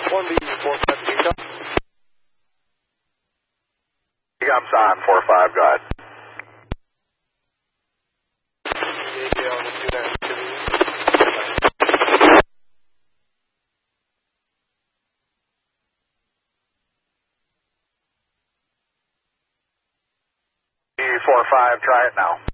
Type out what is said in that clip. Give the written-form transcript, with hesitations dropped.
1B45 Utah. I'm on 4-5, go ahead. Yeah, on the 292. B45, try it now.